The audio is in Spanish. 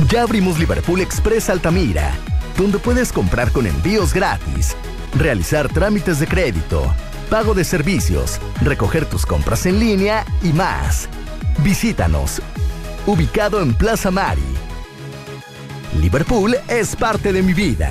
Ya abrimos Liverpool Express Altamira, donde puedes comprar con envíos gratis, realizar trámites de crédito, pago de servicios, recoger tus compras en línea y más. Visítanos, ubicado en Plaza Mari. Liverpool es parte de mi vida.